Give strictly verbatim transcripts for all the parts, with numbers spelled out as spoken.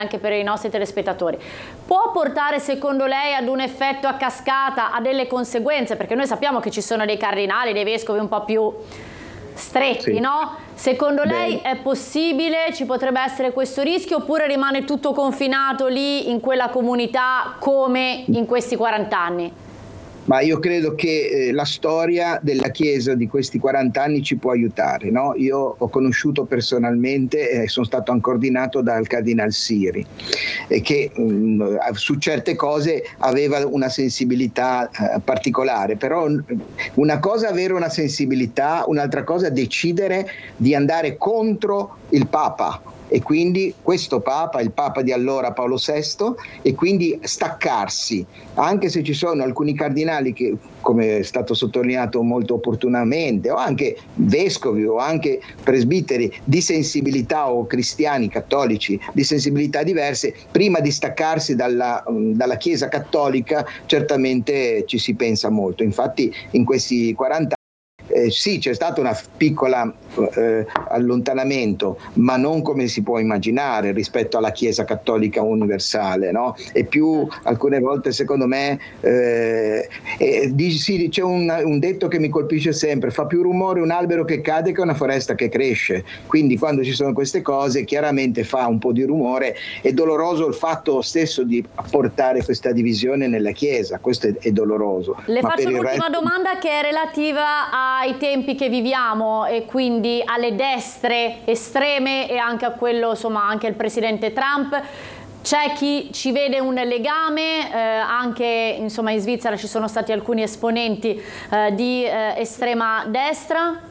anche per i nostri telespettatori, può portare secondo lei ad un effetto a cascata, a delle conseguenze? Perché noi sappiamo che ci sono dei cardinali, dei vescovi un po' più stretti, sì, no? Secondo Beh. lei è possibile, ci potrebbe essere questo rischio, oppure rimane tutto confinato lì in quella comunità come in questi quaranta anni? Ma io credo che eh, la storia della Chiesa di questi quaranta anni ci può aiutare, no? Io ho conosciuto personalmente e eh, sono stato anche ordinato dal Cardinal Siri, eh, che mh, su certe cose aveva una sensibilità eh, particolare, però una cosa è avere una sensibilità, un'altra cosa è decidere di andare contro il Papa. E quindi questo Papa, il Papa di allora Paolo sesto, e quindi staccarsi, anche se ci sono alcuni cardinali che, come è stato sottolineato molto opportunamente, o anche vescovi o anche presbiteri di sensibilità, o cristiani cattolici di sensibilità diverse, prima di staccarsi dalla, dalla Chiesa cattolica certamente ci si pensa molto. Infatti in questi quaranta Eh, sì, c'è stato un piccola eh, allontanamento, ma non come si può immaginare rispetto alla Chiesa Cattolica universale, no? E più alcune volte, secondo me, eh, eh, sì, c'è un, un detto che mi colpisce sempre: fa più rumore un albero che cade che una foresta che cresce. Quindi quando ci sono queste cose chiaramente fa un po' di rumore. È doloroso il fatto stesso di portare questa divisione nella Chiesa, questo è, è doloroso. Le ma faccio per l'ultima resto... domanda, che è relativa ai tempi che viviamo e quindi alle destre estreme e anche a quello, insomma, anche il presidente Trump. C'è chi ci vede un legame, eh, anche insomma in Svizzera ci sono stati alcuni esponenti eh, di eh, estrema destra.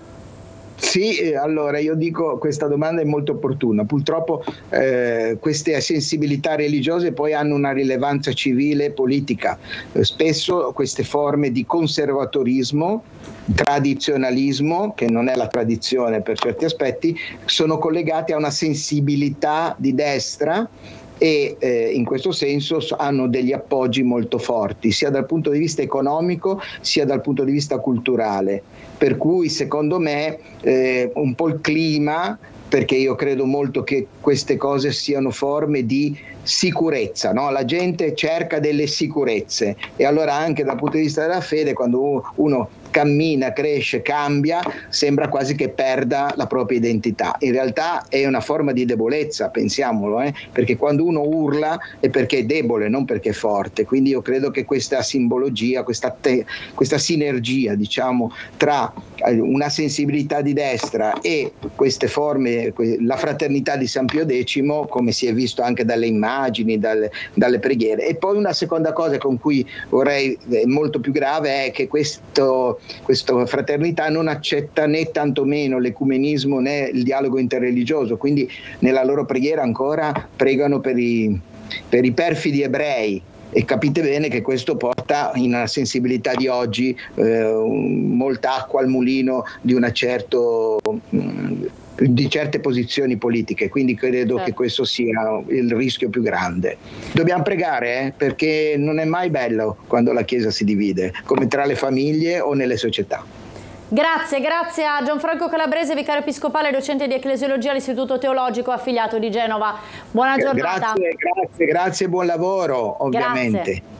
Sì, allora io dico, questa domanda è molto opportuna. Purtroppo eh, queste sensibilità religiose poi hanno una rilevanza civile e politica. Eh, spesso queste forme di conservatorismo, tradizionalismo, che non è la tradizione per certi aspetti, sono collegate a una sensibilità di destra e eh, in questo senso hanno degli appoggi molto forti, sia dal punto di vista economico sia dal punto di vista culturale. Per cui secondo me eh, un po' il clima, perché io credo molto che queste cose siano forme di sicurezza, no? La gente cerca delle sicurezze, e allora anche dal punto di vista della fede, quando uno cammina, cresce, cambia, sembra quasi che perda la propria identità. In realtà è una forma di debolezza, pensiamolo, eh? Perché quando uno urla è perché è debole, non perché è forte. Quindi io credo che questa simbologia, questa, te, questa sinergia, diciamo, tra una sensibilità di destra e queste forme, la fraternità di San Pio X, come si è visto anche dalle immagini, dalle, dalle preghiere. E poi una seconda cosa con cui vorrei, molto più grave, è che questo questa fraternità non accetta né tantomeno l'ecumenismo né il dialogo interreligioso, quindi nella loro preghiera ancora pregano per i, per i perfidi ebrei, e capite bene che questo porta in una sensibilità di oggi eh, molta acqua al mulino di una certo mh, di certe posizioni politiche, quindi credo certo. che questo sia il rischio più grande. Dobbiamo pregare, eh, perché non è mai bello quando la Chiesa si divide, come tra le famiglie o nelle società. Grazie, grazie a Gianfranco Calabrese, vicario episcopale e docente di ecclesiologia all'Istituto Teologico affiliato di Genova. Buona giornata. Grazie, grazie, grazie, buon lavoro, ovviamente. Grazie.